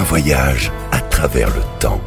voyage à travers le temps.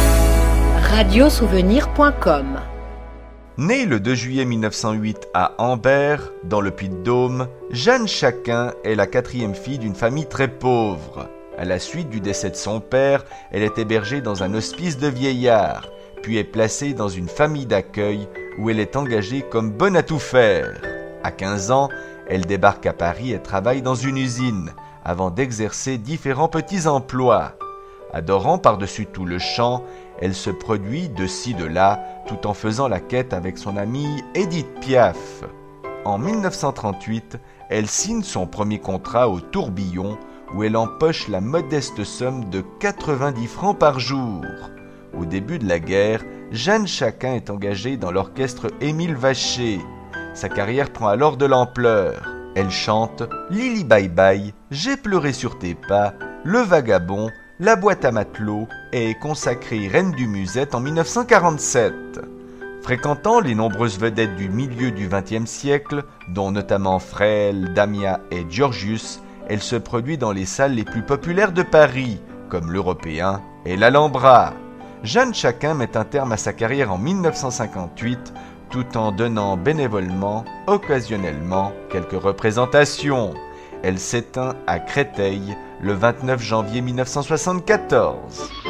Radiosouvenir.com. Née le 2 juillet 1908 à Ambert, dans le Puy-de-Dôme, Jeanne Chacun est la quatrième fille d'une famille très pauvre. À la suite du décès de son père, elle est hébergée dans un hospice de vieillards, puis est placée dans une famille d'accueil où elle est engagée comme bonne à tout faire. À 15 ans, elle débarque à Paris et travaille dans une usine, avant d'exercer différents petits emplois. Adorant par-dessus tout le chant, elle se produit de ci de là, tout en faisant la quête avec son amie Édith Piaf. En 1938, elle signe son premier contrat au Tourbillon, où elle empoche la modeste somme de 90 francs par jour. Au début de la guerre, Jeanne Chacun est engagée dans l'orchestre Émile Vacher. Sa carrière prend alors de l'ampleur. Elle chante « Lily Bye Bye »,« J'ai pleuré sur tes pas »,« Le Vagabond », La boîte à matelot et est consacrée reine du Musette en 1947. Fréquentant les nombreuses vedettes du milieu du XXe siècle, dont notamment Frêle, Damia et Georgius, elle se produit dans les salles les plus populaires de Paris, comme l'Européen et l'Alhambra. Jeanne Chacun met un terme à sa carrière en 1958, tout en donnant bénévolement, occasionnellement, quelques représentations. Elle s'éteint à Créteil le 29 janvier 1974.